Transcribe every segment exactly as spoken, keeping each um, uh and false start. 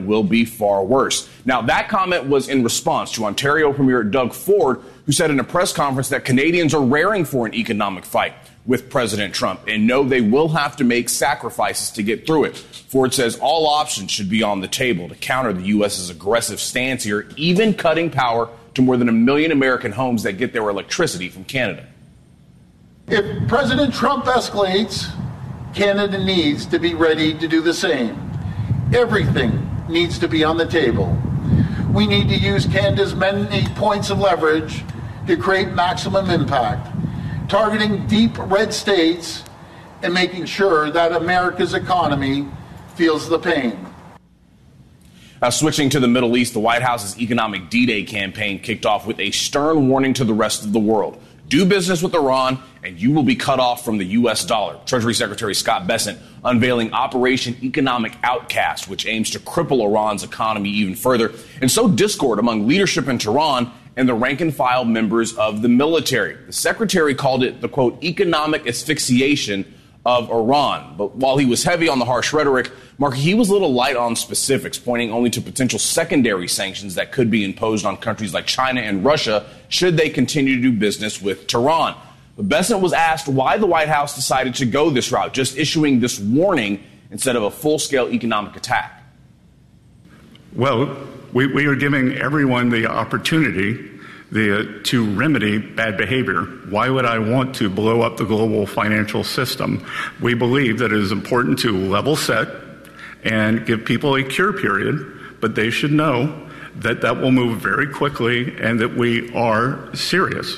will be far worse. Now, that comment was in response to Ontario Premier Doug Ford, who said in a press conference that Canadians are raring for an economic fight with President Trump and know they will have to make sacrifices to get through it. Ford says all options should be on the table to counter the U S's aggressive stance here, even cutting power to more than a million American homes that get their electricity from Canada. If President Trump escalates, Canada needs to be ready to do the same. Everything needs to be on the table. We need to use Canada's many points of leverage to create maximum impact, targeting deep red states and making sure that America's economy feels the pain. Now, switching to the Middle East, the White House's Economic D-Day campaign kicked off with a stern warning to the rest of the world. Do business with Iran, and you will be cut off from the U S dollar. Treasury Secretary Scott Bessent unveiling Operation Economic Outcast, which aims to cripple Iran's economy even further, and sow discord among leadership in Tehran and the rank-and-file members of the military. The secretary called it the, quote, economic asphyxiation of Iran. But while he was heavy on the harsh rhetoric, Mark, he was a little light on specifics, pointing only to potential secondary sanctions that could be imposed on countries like China and Russia should they continue to do business with Tehran. But Bessent was asked why the White House decided to go this route, just issuing this warning instead of a full-scale economic attack. Well, we, we are giving everyone the opportunity the, uh, to remedy bad behavior. Why would I want to blow up the global financial system? We believe that it is important to level set and give people a cure period, but they should know that that will move very quickly and that we are serious.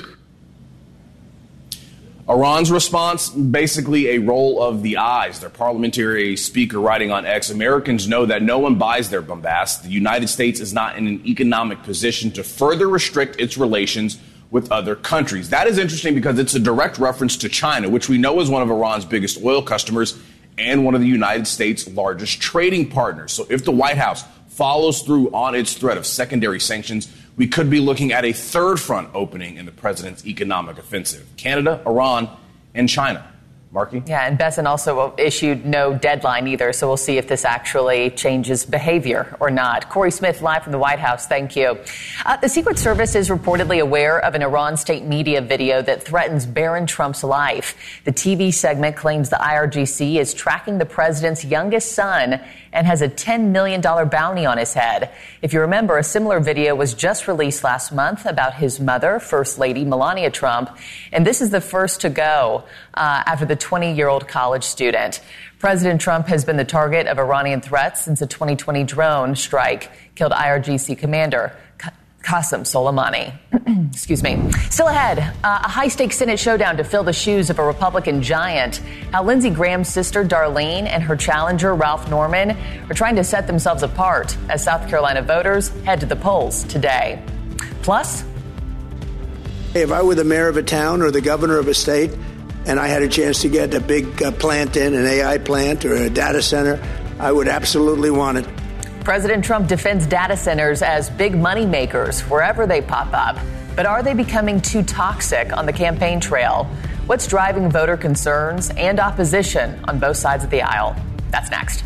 Iran's response, basically a roll of the eyes. Their parliamentary speaker writing on X, Americans know that no one buys their bombast. The United States is not in an economic position to further restrict its relations with other countries. That is interesting because it's a direct reference to China, which we know is one of Iran's biggest oil customers and one of the United States' largest trading partners. So if the White House follows through on its threat of secondary sanctions, we could be looking at a third front opening in the president's economic offensive. Canada, Iran, and China. Marky? Yeah, and Bessent also issued no deadline either, so we'll see if this actually changes behavior or not. Corey Smith, live from the White House. Thank you. Uh, the Secret Service is reportedly aware of an Iran state media video that threatens Barron Trump's life. The T V segment claims the I R G C is tracking the president's youngest son and has a ten million dollars bounty on his head. If you remember, a similar video was just released last month about his mother, First Lady Melania Trump, and this is the first to go uh, after the twenty-year-old college student. President Trump has been the target of Iranian threats since a twenty twenty drone strike killed I R G C commander Qasem Soleimani. Excuse me. Still ahead, uh, a high-stakes Senate showdown to fill the shoes of a Republican giant. How Lindsey Graham's sister Darlene and her challenger Ralph Norman are trying to set themselves apart as South Carolina voters head to the polls today. Plus, if I were the mayor of a town or the governor of a state and I had a chance to get a big uh, plant in, an A I plant or a data center, I would absolutely want it. President Trump defends data centers as big money makers wherever they pop up. But are they becoming too toxic on the campaign trail? What's driving voter concerns and opposition on both sides of the aisle? That's next.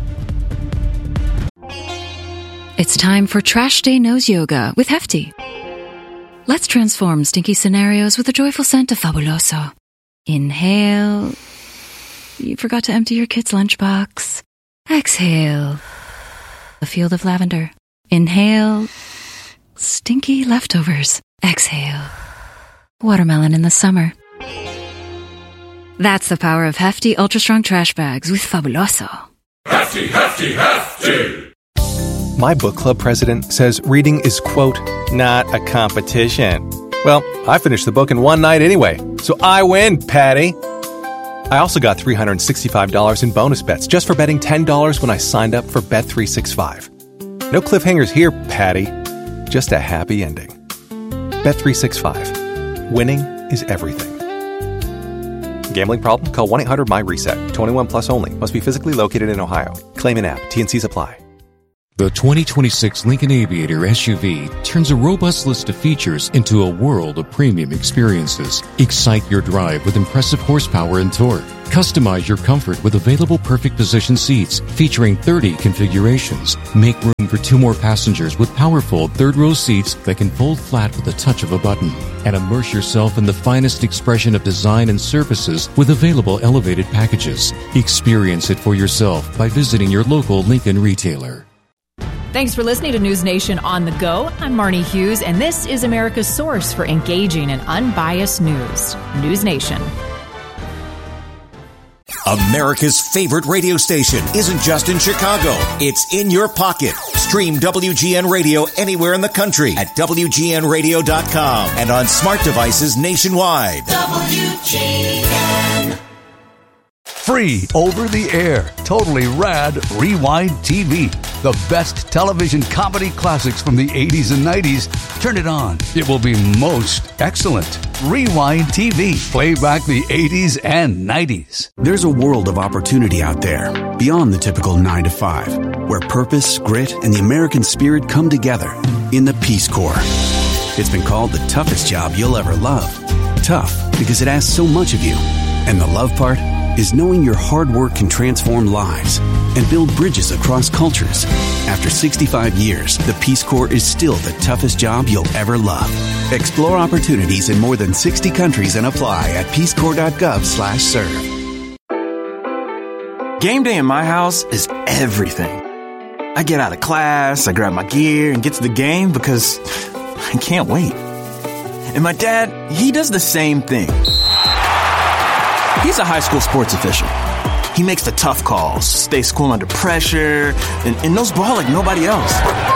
It's time for Trash Day Nose Yoga with Hefty. Let's transform stinky scenarios with a joyful scent of Fabuloso. Inhale. You forgot to empty your kid's lunchbox. Exhale. A field of lavender. Inhale. Stinky leftovers. Exhale. Watermelon in the summer. That's the power of Hefty Ultra Strong Trash Bags with Fabuloso. Hefty, hefty, hefty! My book club president says reading is, quote, not a competition. Well, I finished the book in one night anyway, so I win, Patty. I also got three hundred sixty-five dollars in bonus bets just for betting ten dollars when I signed up for Bet three sixty-five. No cliffhangers here, Patty. Just a happy ending. Bet three sixty-five. Winning is everything. Gambling problem? Call one eight hundred my reset. twenty-one plus only. Must be physically located in Ohio. Claim and app. T N Cs apply. The twenty twenty-six Lincoln Aviator S U V turns a robust list of features into a world of premium experiences. Excite your drive with impressive horsepower and torque. Customize your comfort with available perfect position seats featuring thirty configurations. Make room for two more passengers with powerful third-row seats that can fold flat with the touch of a button. And immerse yourself in the finest expression of design and services with available elevated packages. Experience it for yourself by visiting your local Lincoln retailer. Thanks for listening to News Nation on the Go. I'm Marnie Hughes, and this is America's source for engaging and unbiased news. News Nation. America's favorite radio station isn't just in Chicago. It's in your pocket. Stream W G N Radio anywhere in the country at W G N radio dot com and on smart devices nationwide. W G N. Free over the air, totally rad Rewind T V. The best television comedy classics from the eighties and nineties. Turn it on. It will be most excellent. Rewind T V. Play back the eighties and nineties. There's a world of opportunity out there beyond the typical nine to five, where purpose, grit, and the American spirit come together in the Peace Corps. It's been called the toughest job you'll ever love. Tough because it asks so much of you. And the love part is knowing your hard work can transform lives and build bridges across cultures. After sixty-five years, the Peace Corps is still the toughest job you'll ever love. Explore opportunities in more than sixty countries and apply at peace corps dot gov slash serve. Game day in my house is everything. I get out of class, I grab my gear and get to the game because I can't wait. And my dad, he does the same thing. He's a high school sports official. He makes the tough calls, stays cool under pressure, and, and knows ball like nobody else.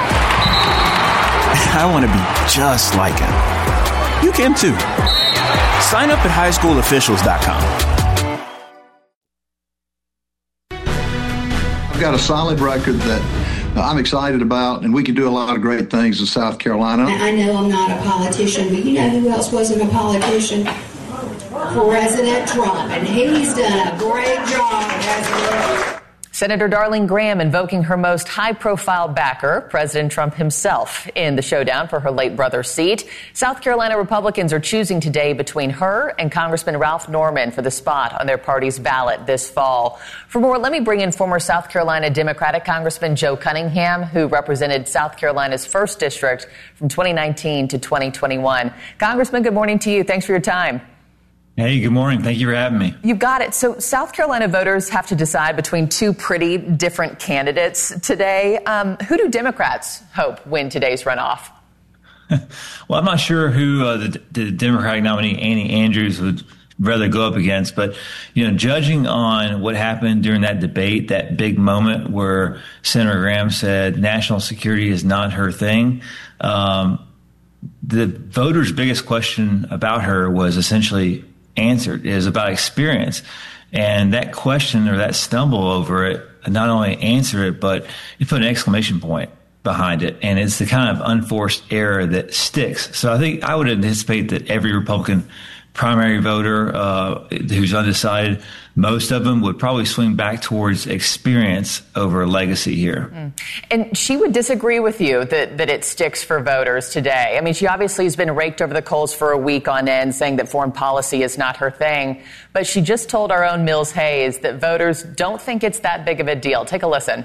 I want to be just like him. You can too. Sign up at high school officials dot com. I've got a solid record that I'm excited about, and we can do a lot of great things in South Carolina. I know I'm not a politician, but you know who else wasn't a politician? President Trump, and he's done a great job, hasn't he? Senator Darlene Graham invoking her most high-profile backer, President Trump himself, in the showdown for her late brother's seat. South Carolina Republicans are choosing today between her and Congressman Ralph Norman for the spot on their party's ballot this fall. For more, let me bring in former South Carolina Democratic Congressman Joe Cunningham, who represented South Carolina's first district from twenty nineteen to twenty twenty-one. Congressman, good morning to you. Thanks for your time. Hey, good morning. Thank you for having me. You got it. So South Carolina voters have to decide between two pretty different candidates today. Um, who do Democrats hope win today's runoff? Well, I'm not sure who uh, the, the Democratic nominee, Annie Andrews, would rather go up against. But, you know, judging on what happened during that debate, that big moment where Senator Graham said national security is not her thing, um, the voters' biggest question about her was essentially answered. Is about experience. And that question or that stumble over it, not only answer it, but you put an exclamation point behind it. And it's the kind of unforced error that sticks. So I think I would anticipate that every Republican primary voter uh, who's undecided, most of them would probably swing back towards experience over legacy here. Mm. And she would disagree with you that, that it sticks for voters today. I mean, she obviously has been raked over the coals for a week on end, saying that foreign policy is not her thing. But she just told our own Mills Hayes that voters don't think it's that big of a deal. Take a listen.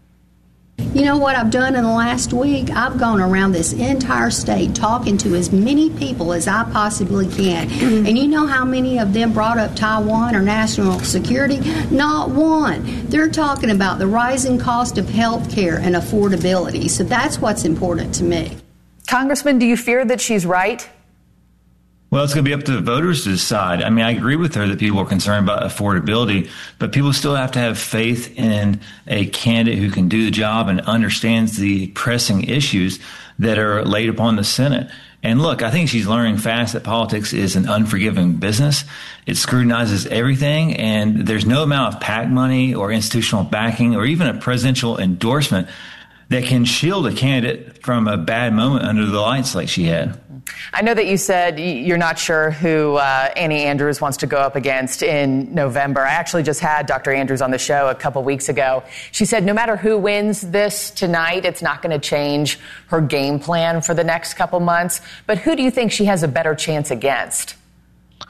You know what I've done in the last week? I've gone around this entire state talking to as many people as I possibly can. And you know how many of them brought up Taiwan or national security? Not one. They're talking about the rising cost of health care and affordability. So that's what's important to me. Congressman, do you fear that she's right? Well, it's going to be up to the voters to decide. I mean, I agree with her that people are concerned about affordability, but people still have to have faith in a candidate who can do the job and understands the pressing issues that are laid upon the Senate. And look, I think she's learning fast that politics is an unforgiving business. It scrutinizes everything, and there's no amount of PAC money or institutional backing or even a presidential endorsement that can shield a candidate from a bad moment under the lights like she had. I know that you said you're not sure who uh, Annie Andrews wants to go up against in November. I actually just had Doctor Andrews on the show a couple weeks ago. She said no matter who wins this tonight, it's not going to change her game plan for the next couple months. But who do you think she has a better chance against?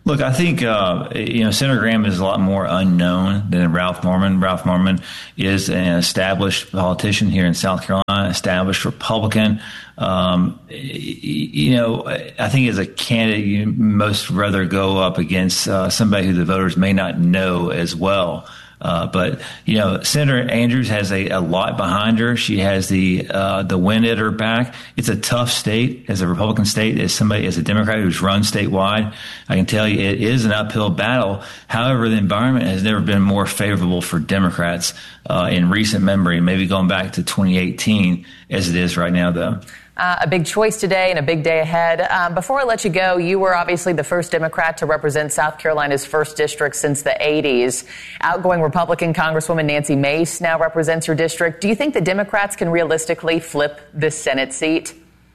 Look, I think, uh, you know, Senator Graham is a lot more unknown than Ralph Norman. Ralph Norman is an established politician here in South Carolina, established Republican. Um, you know, I think as a candidate, you most rather go up against uh, somebody who the voters may not know as well. Uh, but, you know, Senator Andrews has a, a lot behind her. She has the uh, the wind at her back. It's a tough state as a Republican state, as somebody, as a Democrat who's run statewide. I can tell you it is an uphill battle. However, the environment has never been more favorable for Democrats uh, in recent memory, maybe going back to twenty eighteen as it is right now, though. Uh, a big choice today and a big day ahead. Um, before I let you go, you were obviously the first Democrat to represent South Carolina's first district since the eighties. Outgoing Republican Congresswoman Nancy Mace now represents your district. Do you think the Democrats can realistically flip this Senate seat?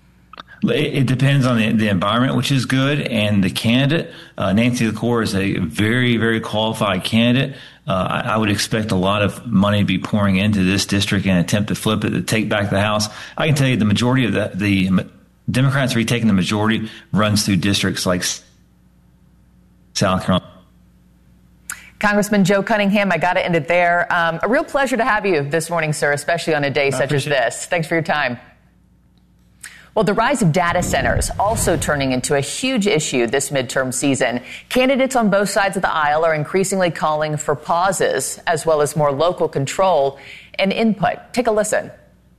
It depends on the, the environment, which is good, and the candidate. Uh, Nancy LaCour is a very, very qualified candidate. Uh, I, I would expect a lot of money to be pouring into this district in an attempt to flip it, to take back the House. I can tell you the majority of the, the Democrats retaking the majority runs through districts like South Carolina. Congressman Joe Cunningham, I got to end it there. Um, a real pleasure to have you this morning, sir, especially on a day such as this. Thanks for your time. Well, the rise of data centers also turning into a huge issue this midterm season. Candidates on both sides of the aisle are increasingly calling for pauses as well as more local control and input. Take a listen.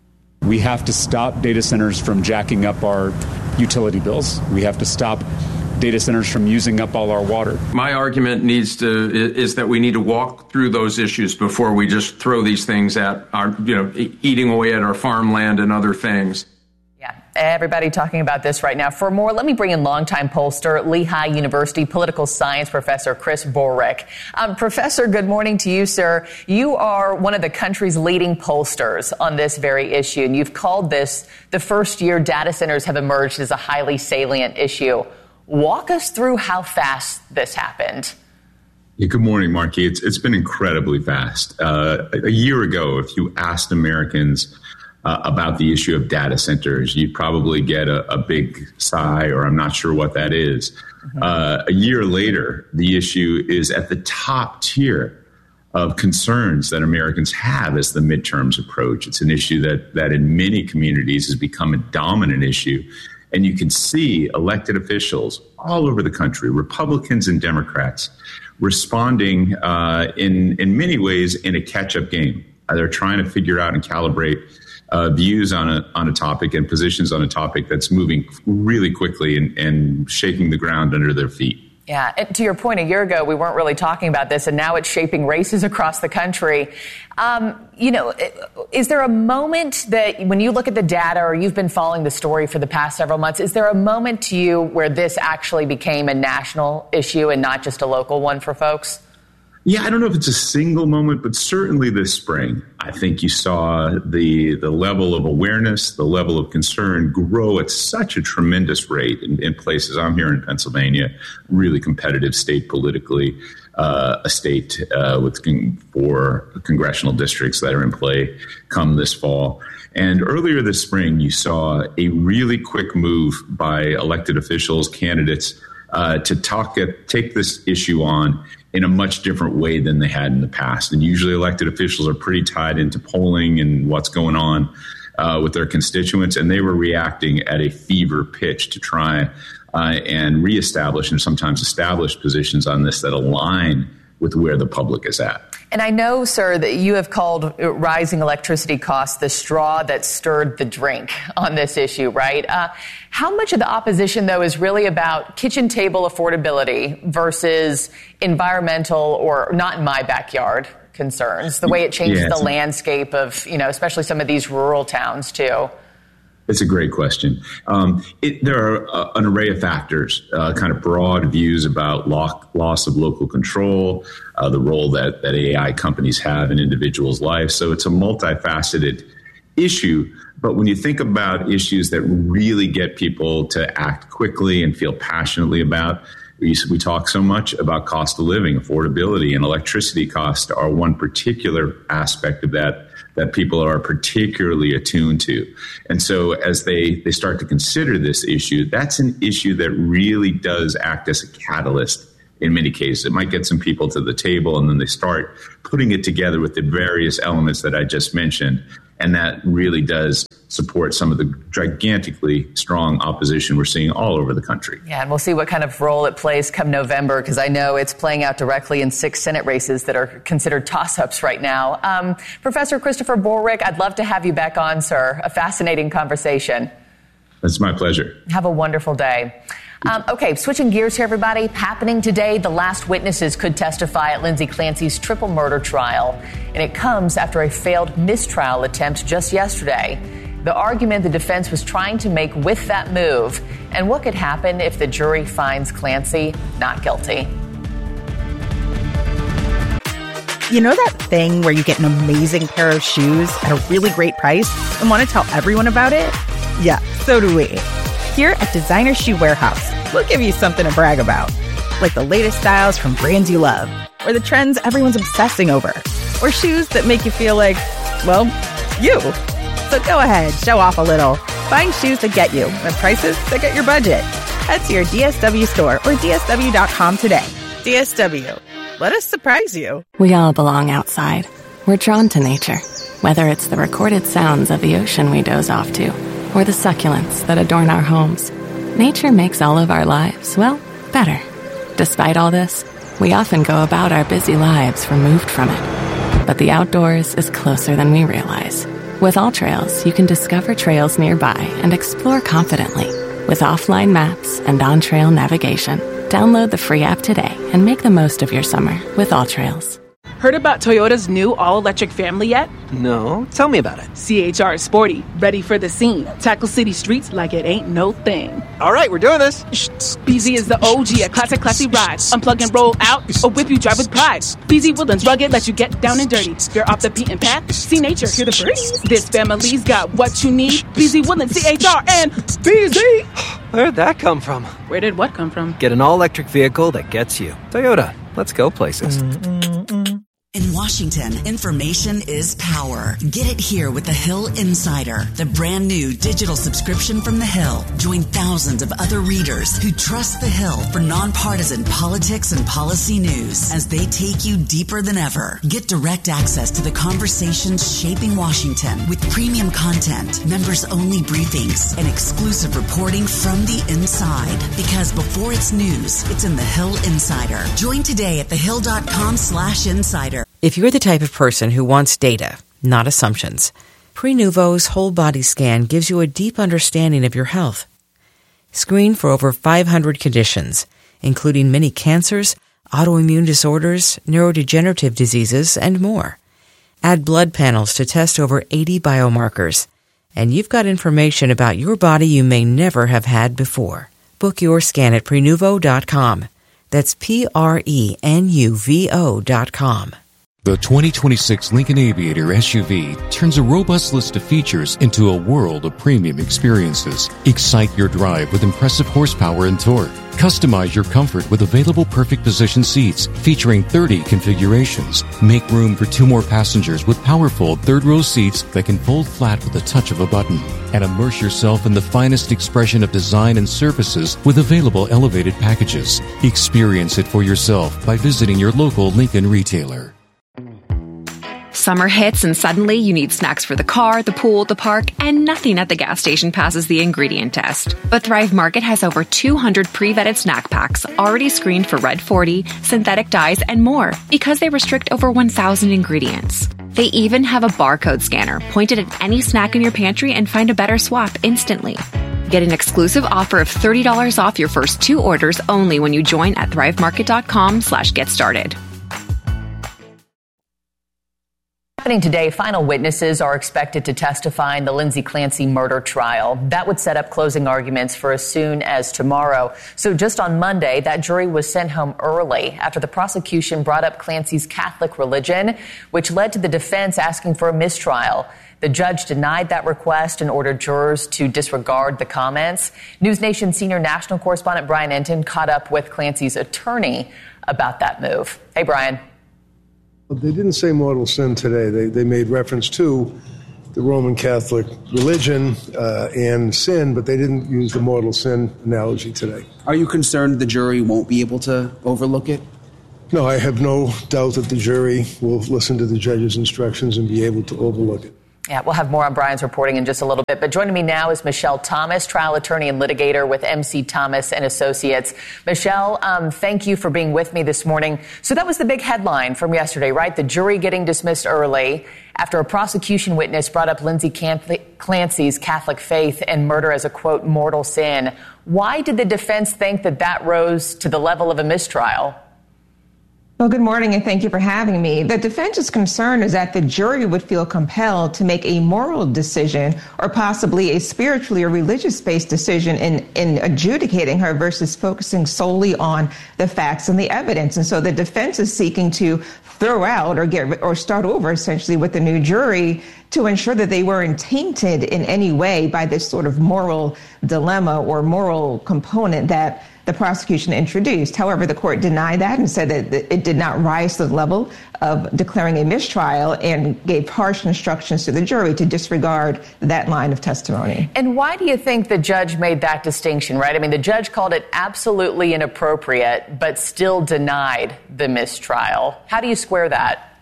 We have to stop data centers from jacking up our utility bills. We have to stop data centers from using up all our water. My argument needs to is that we need to walk through those issues before we just throw these things at our, you know, eating away at our farmland and other things. Yeah, everybody talking about this right now. For more, let me bring in longtime pollster, Lehigh University political science professor Chris Borwick. Um, Professor, good morning to you, sir. You are one of the country's leading pollsters on this very issue, and you've called this the first year data centers have emerged as a highly salient issue. Walk us through how fast this happened. Yeah, good morning, Marky. It's it's been incredibly fast. Uh, a year ago, if you asked Americans Uh, about the issue of data centers, you'd probably get a, a big sigh, or I'm not sure what that is. Mm-hmm. Uh, a year later, the issue is at the top tier of concerns that Americans have as the midterms approach. It's an issue that, that in many communities has become a dominant issue. And you can see elected officials all over the country, Republicans and Democrats, responding uh, in, in many ways in a catch-up game. Uh, they're trying to figure out and calibrate Uh, views on a on a topic and positions on a topic that's moving really quickly and, and shaking the ground under their feet. Yeah, and to your point, a year ago, we weren't really talking about this, and now it's shaping races across the country. Um, you know, is there a moment that when you look at the data, or you've been following the story for the past several months, is there a moment to you where this actually became a national issue and not just a local one for folks? Yeah, I don't know if it's a single moment, but certainly this spring, I think you saw the the level of awareness, the level of concern grow at such a tremendous rate in, in places. I'm here in Pennsylvania, really competitive state politically, uh, a state uh, with con- four congressional districts that are in play come this fall. And earlier this spring, you saw a really quick move by elected officials, candidates, uh, to talk at, take this issue on in a much different way than they had in the past. And usually elected officials are pretty tied into polling and what's going on uh, with their constituents. And they were reacting at a fever pitch to try uh, and reestablish and sometimes establish positions on this that align with where the public is at. And I know, sir, that you have called rising electricity costs the straw that stirred the drink on this issue, right? Uh, how much of the opposition, though, is really about kitchen table affordability versus environmental or not in my backyard concerns, the way it changes yeah, the landscape of, you know, especially some of these rural towns, too? It's a great question. Um, it, there are uh, an array of factors, uh, kind of broad views about lock, loss of local control, uh, the role that, that A I companies have in individuals' lives. So it's a multifaceted issue. But when you think about issues that really get people to act quickly and feel passionately about, we, we talk so much about cost of living, affordability, and electricity costs are one particular aspect of that that people are particularly attuned to. And so as they, they start to consider this issue, that's an issue that really does act as a catalyst in many cases. It might get some people to the table, and then they start putting it together with the various elements that I just mentioned. And that really does support some of the gigantically strong opposition we're seeing all over the country. Yeah, and we'll see what kind of role it plays come November, because I know it's playing out directly in six Senate races that are considered toss-ups right now. Um, Professor Christopher Borwick, I'd love to have you back on, sir. A fascinating conversation. It's my pleasure. Have a wonderful day. Um, okay, switching gears here, everybody. Happening today, the last witnesses could testify at Lindsay Clancy's triple murder trial. And it comes after a failed mistrial attempt just yesterday. The argument the defense was trying to make with that move, and what could happen if the jury finds Clancy not guilty. You know that thing where you get an amazing pair of shoes at a really great price and want to tell everyone about it? Yeah, so do we. Here at Designer Shoe Warehouse, we'll give you something to brag about, like the latest styles from brands you love, or the trends everyone's obsessing over, or shoes that make you feel like, well, you. So go ahead, show off a little. Find shoes that get you at prices that get your budget. Head to your D S W store or D S W dot com today. D S W. Let us surprise you. We all belong outside. We're drawn to nature, whether it's the recorded sounds of the ocean we doze off to, or the succulents that adorn our homes. Nature makes all of our lives, well, better. Despite all this, we often go about our busy lives removed from it. But the outdoors is closer than we realize. With AllTrails, you can discover trails nearby and explore confidently. With offline maps and on-trail navigation, download the free app today and make the most of your summer with AllTrails. Heard about Toyota's new all-electric family yet? No, tell me about it. C H R is sporty, ready for the scene. Tackle city streets like it ain't no thing. All right, we're doing this. B Z is the O G, a classic, classy ride. Unplug and roll out, or whip you drive with pride. B Z Woodlands rugged, let you get down and dirty. You're off the beaten path, see nature, hear the breeze. This family's got what you need. B Z Woodlands, C H R, and B Z. Where'd that come from? Where did what come from? Get an all-electric vehicle that gets you. Toyota, let's go places. Mm-mm-mm. In Washington, information is power. Get it here with The Hill Insider, the brand new digital subscription from The Hill. Join thousands of other readers who trust The Hill for nonpartisan politics and policy news as they take you deeper than ever. Get direct access to the conversations shaping Washington with premium content, members-only briefings, and exclusive reporting from the inside. Because before it's news, it's in The Hill Insider. Join today at thehill.com slash insider. If you're the type of person who wants data, not assumptions, Prenuvo's whole body scan gives you a deep understanding of your health. Screen for over five hundred conditions, including many cancers, autoimmune disorders, neurodegenerative diseases, and more. Add blood panels to test over eighty biomarkers, and you've got information about your body you may never have had before. Book your scan at Prenuvo dot com. That's P R E N U V O dot com. The twenty twenty-six Lincoln Aviator S U V turns a robust list of features into a world of premium experiences. Excite your drive with impressive horsepower and torque. Customize your comfort with available perfect position seats featuring thirty configurations. Make room for two more passengers with powerful third-row seats that can fold flat with the touch of a button. And immerse yourself in the finest expression of design and services with available elevated packages. Experience it for yourself by visiting your local Lincoln retailer. Summer hits and suddenly you need snacks for the car, the pool, the park, and nothing at the gas station passes the ingredient test. But Thrive Market has over two hundred pre-vetted snack packs already screened for Red forty, synthetic dyes, and more because they restrict over one thousand ingredients. They even have a barcode scanner pointed at any snack in your pantry and find a better swap instantly. Get an exclusive offer of thirty dollars off your first two orders only when you join at thrivemarket.com slash get started. Happening today, final witnesses are expected to testify in the Lindsay Clancy murder trial. That would set up closing arguments for as soon as tomorrow. So just on Monday, that jury was sent home early after the prosecution brought up Clancy's Catholic religion, which led to the defense asking for a mistrial. The judge denied that request and ordered jurors to disregard the comments. News Nation senior national correspondent Brian Enton caught up with Clancy's attorney about that move. Hey, Brian. They didn't say mortal sin today. They, they made reference to the Roman Catholic religion uh, and sin, but they didn't use the mortal sin analogy today. Are you concerned the jury won't be able to overlook it? No, I have no doubt that the jury will listen to the judge's instructions and be able to overlook it. Yeah, we'll have more on Brian's reporting in just a little bit. But joining me now is Michelle Thomas, trial attorney and litigator with M C Thomas and Associates. Michelle, um, thank you for being with me this morning. So that was the big headline from yesterday, right? The jury getting dismissed early after a prosecution witness brought up Lindsay Clancy's Catholic faith and murder as a, quote, mortal sin. Why did the defense think that that rose to the level of a mistrial? Well, good morning, and thank you for having me. The defense's concern is that the jury would feel compelled to make a moral decision or possibly a spiritually or religious-based decision in, in adjudicating her versus focusing solely on the facts and the evidence. And so the defense is seeking to throw out or get or start over essentially with the new jury to ensure that they weren't tainted in any way by this sort of moral dilemma or moral component that the prosecution introduced. However, the court denied that and said that it did not rise to the level of declaring a mistrial and gave harsh instructions to the jury to disregard that line of testimony. And why do you think the judge made that distinction, right? I mean, the judge called it absolutely inappropriate, but still denied the mistrial. How do you square that?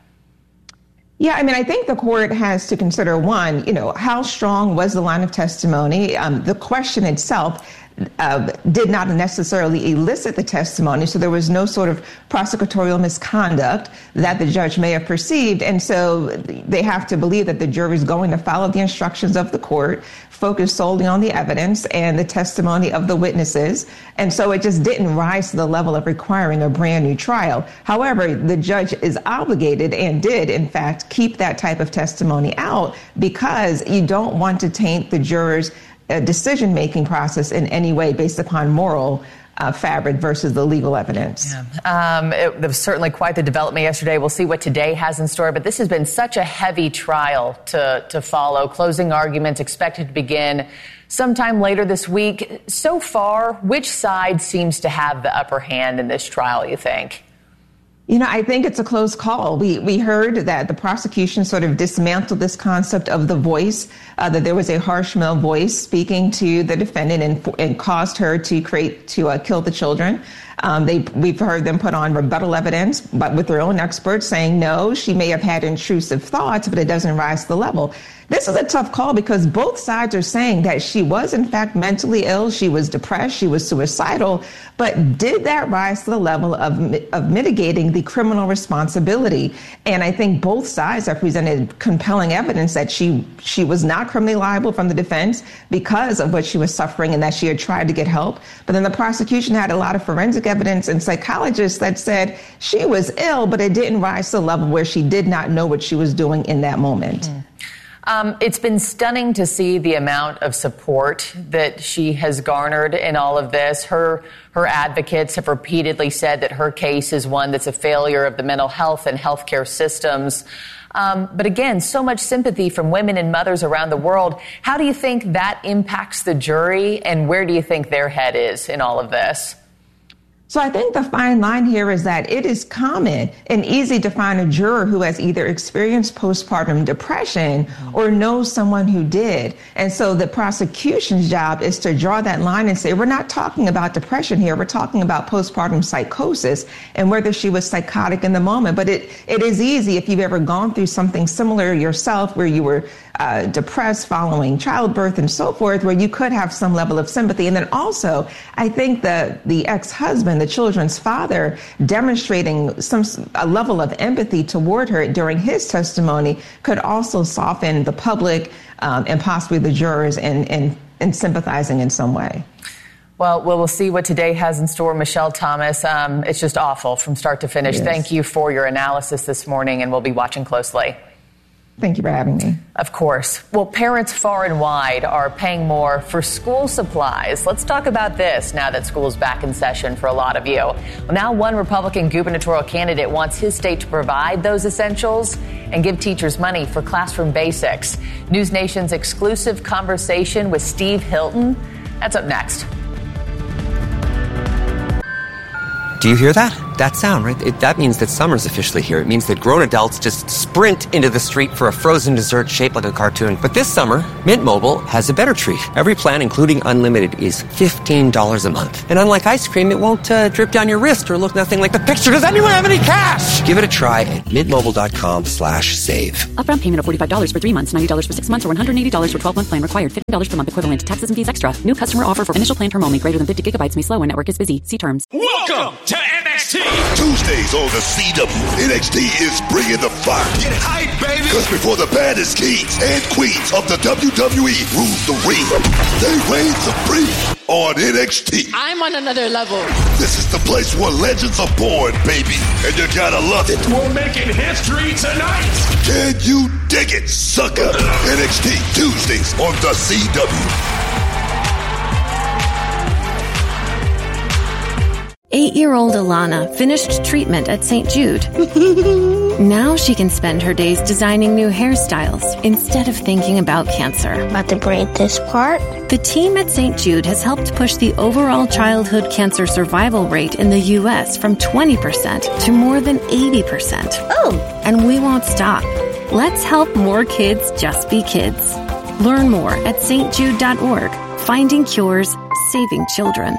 Yeah, I mean, I think the court has to consider, one, you know, how strong was the line of testimony? Um, the question itself Uh, did not necessarily elicit the testimony, so there was no sort of prosecutorial misconduct that the judge may have perceived. And so they have to believe that the jury is going to follow the instructions of the court, focus solely on the evidence and the testimony of the witnesses. And so it just didn't rise to the level of requiring a brand new trial. However, the judge is obligated and did, in fact, keep that type of testimony out because you don't want to taint the jurors' a decision-making process in any way based upon moral uh, fabric versus the legal evidence. Yeah. Um, it, it was certainly quite the development yesterday. We'll see what today has in store, but this has been such a heavy trial to, to follow. Closing arguments expected to begin sometime later this week. So far, which side seems to have the upper hand in this trial, you think? You know, I think it's a close call. We we heard that the prosecution sort of dismantled this concept of the voice, uh, that there was a harsh male voice speaking to the defendant and, and caused her to create, to uh, kill the children. Um, they, we've heard them put on rebuttal evidence, but with their own experts saying, no, she may have had intrusive thoughts, but it doesn't rise to the level. This is a tough call because both sides are saying that she was, in fact, mentally ill. She was depressed. She was suicidal. But did that rise to the level of, of mitigating the criminal responsibility? And I think both sides have presented compelling evidence that she she was not criminally liable from the defense because of what she was suffering and that she had tried to get help. But then the prosecution had a lot of forensic evidence and psychologists that said she was ill, but it didn't rise to the level where she did not know what she was doing in that moment. Mm. Um, it's been stunning to see the amount of support that she has garnered in all of this. Her her advocates have repeatedly said that her case is one that's a failure of the mental health and healthcare systems. Um, but again, so much sympathy from women and mothers around the world. How do you think that impacts the jury, and where do you think their head is in all of this? So I think the fine line here is that it is common and easy to find a juror who has either experienced postpartum depression or knows someone who did. And so the prosecution's job is to draw that line and say, we're not talking about depression here. We're talking about postpartum psychosis and whether she was psychotic in the moment. But it, it is easy if you've ever gone through something similar yourself where you were uh, depressed following childbirth and so forth, where you could have some level of sympathy. And then also, I think the, the ex-husband, the children's father, demonstrating some a level of empathy toward her during his testimony could also soften the public um, and possibly the jurors in, in, in sympathizing in some way. Well, we'll see what today has in store. Michelle Thomas, um, it's just awful from start to finish. Yes. Thank you for your analysis this morning, and we'll be watching closely. Thank you for having me. Of course. Well, parents far and wide are paying more for school supplies. Let's talk about this now that school's back in session for a lot of you. Well, now one Republican gubernatorial candidate wants his state to provide those essentials and give teachers money for classroom basics. News Nation's exclusive conversation with Steve Hilton. That's up next. Do you hear that? that sound, right? It, that means that summer's officially here. It means that grown adults just sprint into the street for a frozen dessert shaped like a cartoon. But this summer, Mint Mobile has a better treat. Every plan, including unlimited, is fifteen dollars a month. And unlike ice cream, it won't uh, drip down your wrist or look nothing like the picture. Does anyone have any cash? Give it a try at mintmobile.com slash save. Upfront payment of forty-five dollars for three months, ninety dollars for six months, or one hundred eighty dollars for twelve-month plan required. fifty dollars per month equivalent. Taxes and fees extra. New customer offer for initial plan term only. Greater than fifty gigabytes may slow when network is busy. See terms. Welcome to N X T. Tuesdays on the C W. N X T is bringing the fire. Get hype, baby. Because before the baddest kings and queens of the W W E rule the ring, they reign supreme on N X T. I'm on another level. This is the place where legends are born, baby. And you gotta love it. We're making history tonight. Can you dig it, sucker? N X T Tuesdays on the C W. Eight-year-old Alana finished treatment at Saint Jude. Now she can spend her days designing new hairstyles instead of thinking about cancer. About to braid this part? The team at Saint Jude has helped push the overall childhood cancer survival rate in the U S from twenty percent to more than eighty percent. Oh! And we won't stop. Let's help more kids just be kids. Learn more at s t jude dot org. Finding cures, saving children.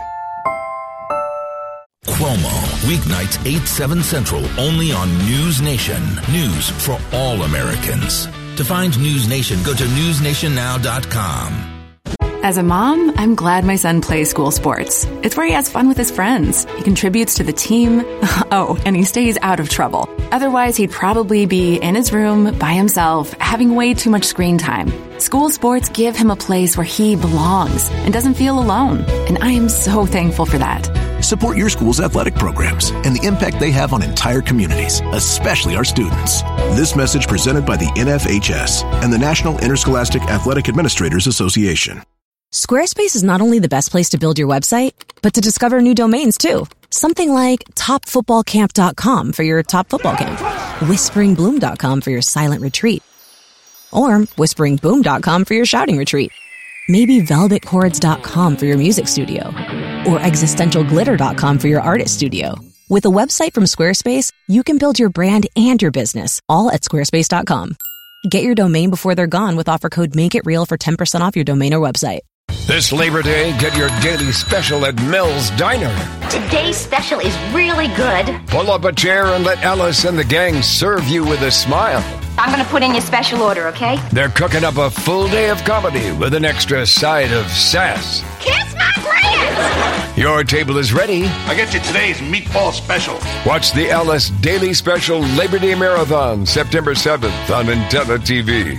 Cuomo, weeknights eight, seven Central, only on News Nation. News for all Americans. To find News Nation, go to news nation now dot com. As a mom, I'm glad my son plays school sports. It's where he has fun with his friends. He contributes to the team. Oh, and he stays out of trouble. Otherwise, he'd probably be in his room by himself, having way too much screen time. School sports give him a place where he belongs and doesn't feel alone. And I am so thankful for that. Support your school's athletic programs and the impact they have on entire communities, especially our students. This message presented by the N F H S and the National Interscholastic Athletic Administrators Association. Squarespace is not only the best place to build your website, but to discover new domains too. Something like top football camp dot com for your top football camp, whispering bloom dot com for your silent retreat, or whispering boom dot com for your shouting retreat. Maybe velvet chords dot com for your music studio, or existential glitter dot com for your artist studio. With a website from Squarespace, you can build your brand and your business, all at squarespace dot com. Get your domain before they're gone with offer code MAKEITREAL for ten percent off your domain or website. This Labor Day, get your daily special at Mel's Diner. Today's special is really good. Pull up a chair and let Ellis and the gang serve you with a smile. I'm going to put in your special order, okay? They're cooking up a full day of comedy with an extra side of sass. Kiss my grits! Your table is ready. I get you today's meatball special. Watch the Ellis Daily Special Labor Day Marathon, September seventh on Intella T V.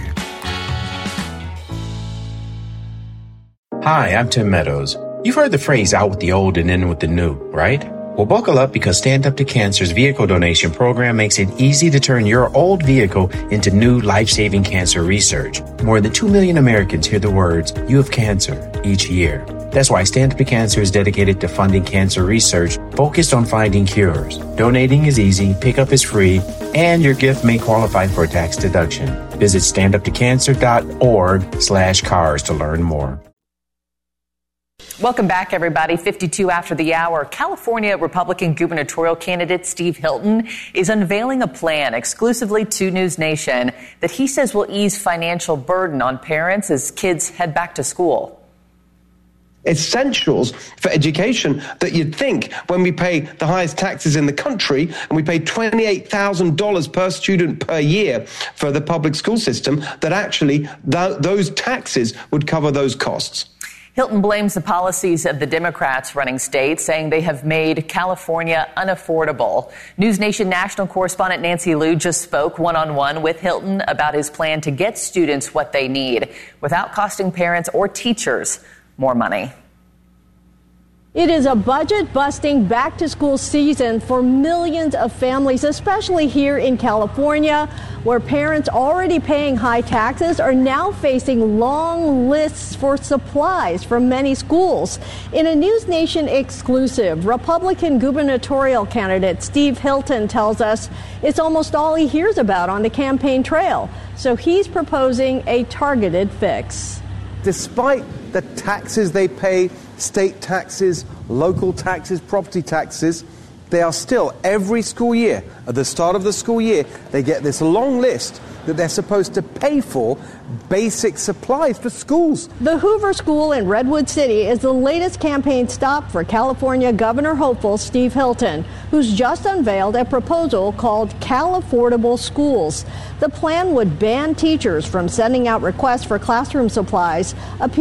Hi, I'm Tim Meadows. You've heard the phrase out with the old and in with the new, right? Well, buckle up because Stand Up to Cancer's vehicle donation program makes it easy to turn your old vehicle into new life-saving cancer research. More than two million Americans hear the words, "You have cancer," each year. That's why Stand Up to Cancer is dedicated to funding cancer research focused on finding cures. Donating is easy, pickup is free, and your gift may qualify for a tax deduction. Visit stand up to cancer dot org slash cars to learn more. Welcome back, everybody. fifty-two after the hour. California Republican gubernatorial candidate Steve Hilton is unveiling a plan exclusively to News Nation that he says will ease financial burden on parents as kids head back to school. Essentials for education that you'd think when we pay the highest taxes in the country and we pay twenty-eight thousand dollars per student per year for the public school system, that actually th- those taxes would cover those costs. Hilton blames the policies of the Democrats running states, saying they have made California unaffordable. News Nation national correspondent Nancy Liu just spoke one-on-one with Hilton about his plan to get students what they need without costing parents or teachers more money. It is a budget-busting back-to-school season for millions of families, especially here in California, where parents already paying high taxes are now facing long lists for supplies from many schools. In a News Nation exclusive, Republican gubernatorial candidate Steve Hilton tells us it's almost all he hears about on the campaign trail, so he's proposing a targeted fix. Despite the taxes they pay, state taxes, local taxes, property taxes, they are still, every school year, at the start of the school year, they get this long list that they're supposed to pay for basic supplies for schools. The Hoover School in Redwood City is the latest campaign stop for California governor hopeful Steve Hilton, who's just unveiled a proposal called Cal Affordable Schools. The plan would ban teachers from sending out requests for classroom supplies,